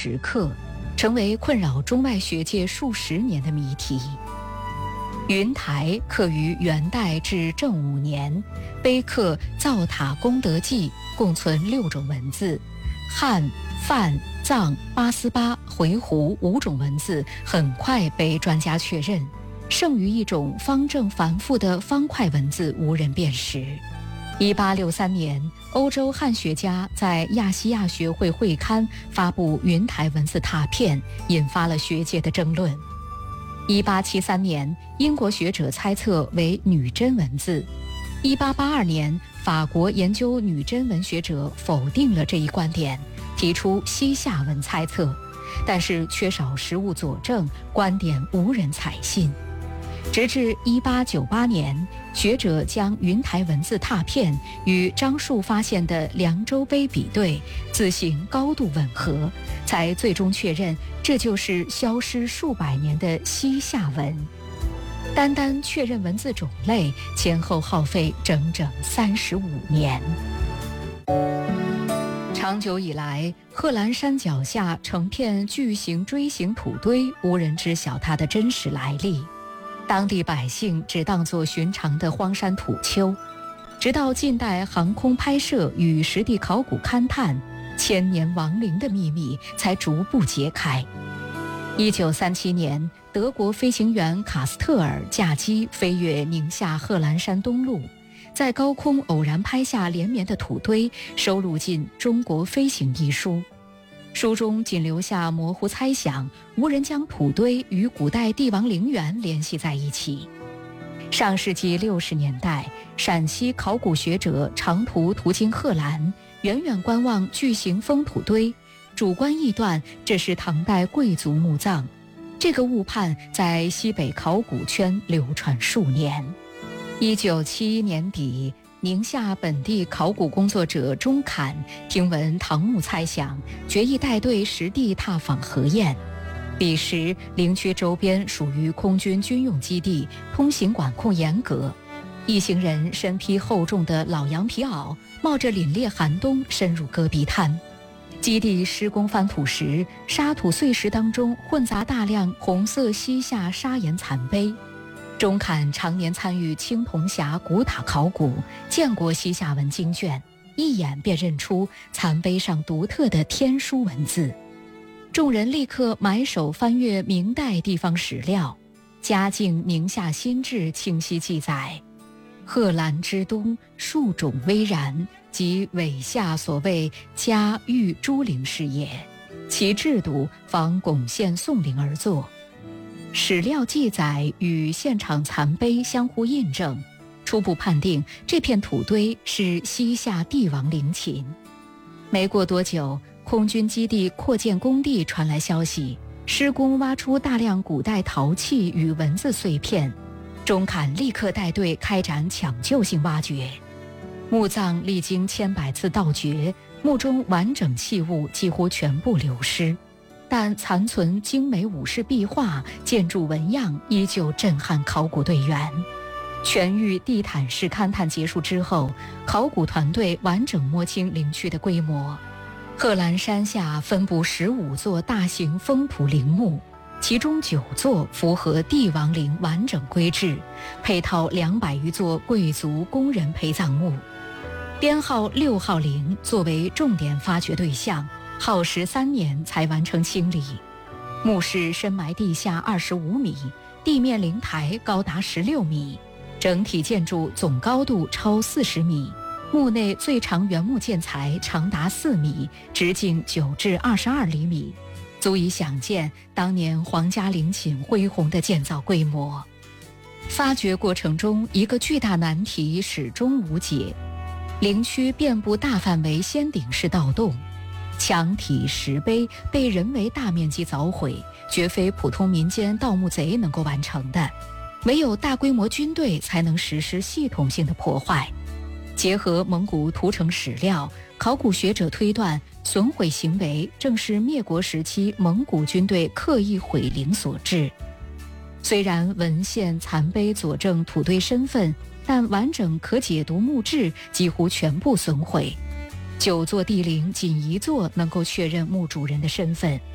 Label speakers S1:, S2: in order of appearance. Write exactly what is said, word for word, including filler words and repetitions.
S1: 石刻，成为困扰中外学界数十年的谜题。云台刻于元代至正五年，碑刻造塔功德记，共存六种文字，汉、梵、藏、八思巴、回鹘五种文字很快被专家确认，剩余一种方正繁复的方块文字无人辨识。一八六三年，欧洲汉学家在亚细亚学会会刊发布云台文字拓片，引发了学界的争论。一八七三年，英国学者猜测为女真文字。一八八二年，法国研究女真文学者否定了这一观点，提出西夏文猜测，但是缺少实物佐证，观点无人采信。直至一八九八年，学者将云台文字拓片与樟树发现的凉州碑比对，自行高度吻合，才最终确认这就是消失数百年的西夏文。单单确认文字种类，前后耗费整整三十五年。长久以来，贺兰山脚下成片巨型锥形土堆，无人知晓它的真实来历。当地百姓只当作寻常的荒山土丘，直到近代航空拍摄与实地考古勘探，千年亡灵的秘密才逐步揭开。一九三七年，德国飞行员卡斯特尔驾机飞越宁夏贺兰山东麓，在高空偶然拍下连绵的土堆，收录进《中国飞行》一书。书中仅留下模糊猜想，无人将土堆与古代帝王陵园联系在一起。上世纪六十年代，陕西考古学者长途途经贺兰，远远观望巨型封土堆，主观臆断这是唐代贵族墓葬。这个误判在西北考古圈流传数年。一九七一年底，宁夏本地考古工作者钟侃听闻唐墓猜想，决意带队实地踏访核验。彼时陵区周边属于空军军用基地，通行管控严格。一行人身披厚重的老羊皮袄，冒着凛冽寒冬深入戈壁滩。基地施工翻土时，沙土碎石当中混杂大量红色西夏砂岩残碑。钟侃常年参与青铜峡古塔考古，见过西夏文经卷，一眼便认出残碑上独特的天书文字。众人立刻埋首翻阅明代地方史料，嘉靖宁夏新志清晰记载：贺兰之东，树种巍然，即尾下所谓嘉峪诸陵是也，其制度仿巩县宋陵而作。史料记载与现场残碑相互印证，初步判定这片土堆是西夏帝王陵寝。没过多久，空军基地扩建工地传来消息，施工挖出大量古代陶器与文字碎片。钟侃立刻带队开展抢救性挖掘。墓葬历经千百次盗掘，墓中完整器物几乎全部流失，但残存精美武士壁画、建筑纹样依旧震撼考古队员。全域地毯式勘探结束之后，考古团队完整摸清陵区的规模。贺兰山下分布十五座大型封土陵墓，其中九座符合帝王陵完整规制，配套两百余座贵族工人陪葬墓。编号六号陵作为重点发掘对象，耗时三年才完成清理。墓室深埋地下二十五米，地面灵台高达十六米，整体建筑总高度超四十米。墓内最长原木建材长达四米，直径九至二十二厘米，足以想见当年皇家陵寝恢宏的建造规模。发掘过程中，一个巨大难题始终无解：陵区遍布大范围掀顶式盗洞，墙体石碑被人为大面积凿毁，绝非普通民间盗墓贼能够完成的，唯有大规模军队才能实施系统性的破坏。结合蒙古屠城史料，考古学者推断，损毁行为正是灭国时期蒙古军队刻意毁陵所致。虽然文献残碑佐证土堆身份，但完整可解读墓志几乎全部损毁。九座帝陵仅一座能够确认墓主人的身份，